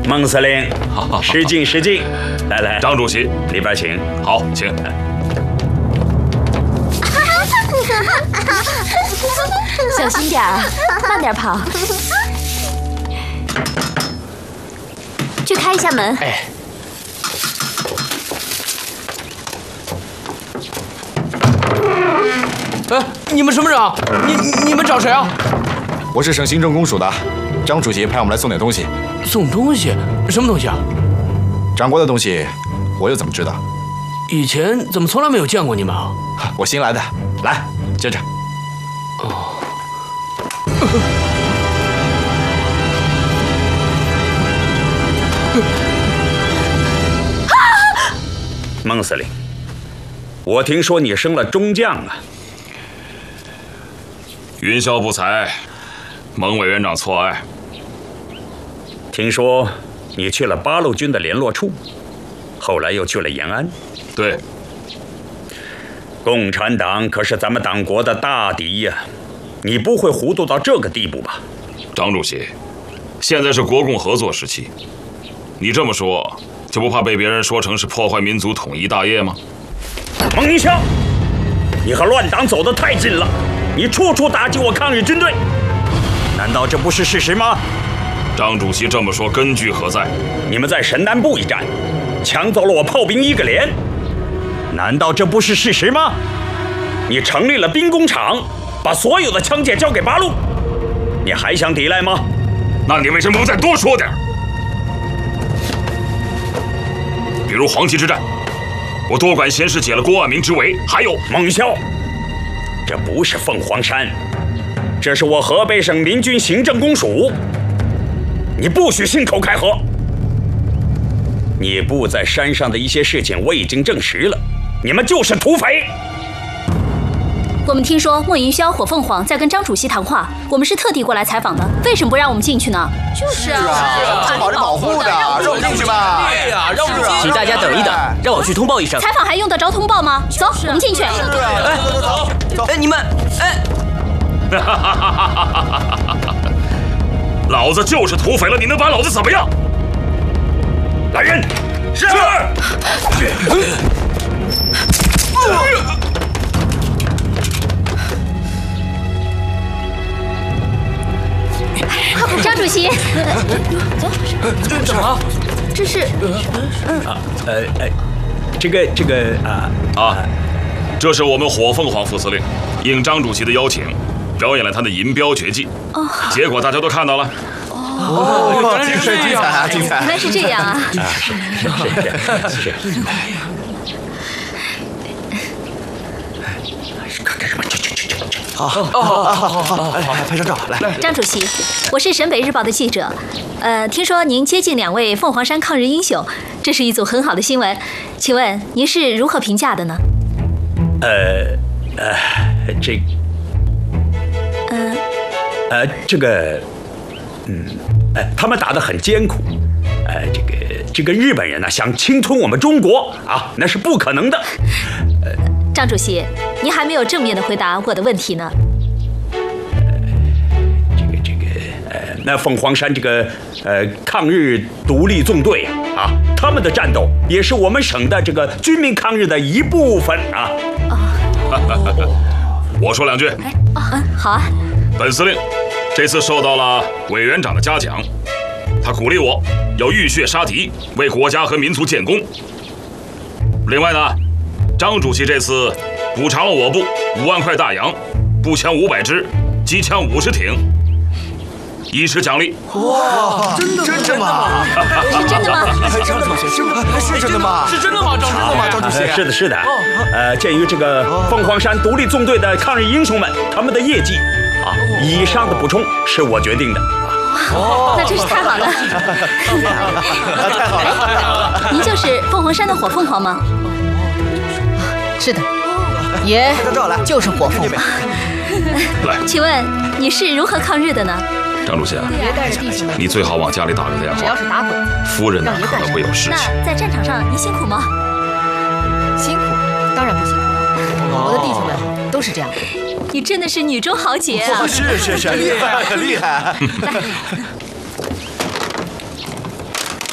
孟司令，失敬失敬。来， 张主席里边请。 好，请。 小心点儿，慢点跑。去开一下门。 哎。你们什么人啊？你们找谁啊？ 我是省行政公署的，张主席派我们来送点东西。 送东西？什么东西啊？ 长官的东西，我又怎么知道？ 以前怎么从来没有见过你们啊？ 我新来的，来，接着。 哦。 孟司令，我听说你升了中将啊。 云霄不才，蒙委员长错爱。 听说你去了八路军的联络处，后来又去了延安。 对。 共产党可是咱们党国的大敌呀，你不会糊涂到这个地步吧？ 张主席，现在是国共合作时期，你这么说，就不怕被别人说成是破坏民族统一大业吗？ 孟云霄，你和乱党走得太近了，你处处打击我抗日军队，难道这不是事实吗？ 张主席这么说，根据何在？ 你们在神南部一战，抢走了我炮兵1个连，难道这不是事实吗？你成立了兵工厂，把所有的枪械交给八路，你还想抵赖吗？ 那你为什么不再多说点？比如黄旗之战，我多管闲事解了郭万明之围，还有孟霄，这不是凤凰山，这是我河北省民军行政公署，你不许信口开河。你布在山上的一些事情我已经证实了，你们就是土匪。 我们听说莫云霄、火凤凰在跟张主席谈话，我们是特地过来采访的，为什么不让我们进去呢？ 就是啊，做好人保护的，让我们进去吧。 对呀，让我们进去。 请大家等一等，让我去通报一声。 采访还用得着通报吗？走，我们进去。 对啊，走。 哎，你们，哎， 老子就是土匪了，你能把老子怎么样？来人！是。 张主席， 怎么？ 这是这是我们火凤凰副司令应张主席的邀请，表演了他的银镖绝技。结果大家都看到了。 哦， 精彩啊，精彩！ 原来是这样啊！ 是。干什么？去！ 好，拍张照来。 张主席，我是陕北日报的记者，听说您接近2位凤凰山抗日英雄，这是一组很好的新闻，请问您是如何评价的呢？ 他们打得很艰苦，这个日本人呢想侵吞我们中国啊，那是不可能的。 张主席，您还没有正面的回答我的问题呢。 那凤凰山抗日独立纵队啊，他们的战斗也是我们省的这个军民抗日的一部分啊。 我说2句。 好啊。 本司令这次受到了委员长的嘉奖，他鼓励我要浴血杀敌，为国家和民族建功。另外呢，张主席这次补偿了我部5万块大洋，步枪500支，机枪50挺，以示奖励。 哇，真的吗？ 是真的吗？ 张主席，是真的吗？ 是真的吗？ 张主席？ 是的。鉴于这个凤凰山独立纵队的抗日英雄们他们的业绩啊，以上的补充是我决定的。 那真是太好了！ 太好了！ 您就是凤凰山的火凤凰吗？ 是的，爷就是火凤凰。 来， 请问你是如何抗日的呢？ 张主席啊， 爷带着弟兄们， 你最好往家里打个电只要话， 是打鬼子， 夫人呢可能会有事情。 那在战场上您辛苦吗？ 辛苦当然不辛苦了，我的弟兄们都是这样的。 你真的是女中豪杰啊！ 是，厉害，很厉害。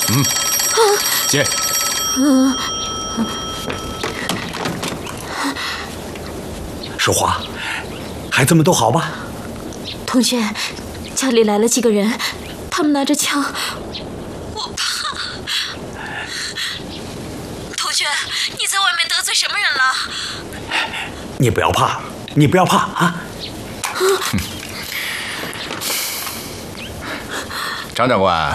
接。 淑华，孩子们都好吧？ 同学，家里来了几个人，他们拿着枪，我怕。同学，你在外面得罪什么人了？ 你不要怕，你不要怕啊！ 张长官，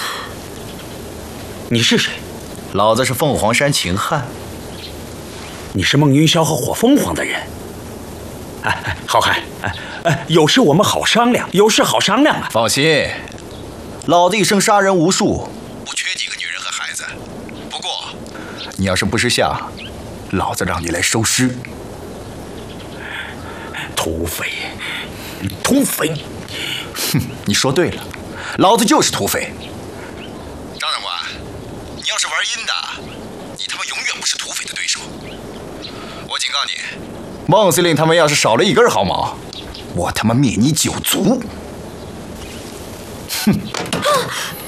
你是谁？ 老子是凤凰山秦汉。 你是孟云霄和火凤凰的人。好汉，有事我们好商量，有事好商量啊！ 放心，老子一生杀人无数，不缺几个女人和孩子。不过，你要是不识相，老子让你来收尸。 土匪，土匪！ 哼，你说对了，老子就是土匪。张长官，你要是玩阴的，你他妈永远不是土匪的对手。我警告你，孟司令他们要是少了一根毫毛，我他妈灭你9族！哼！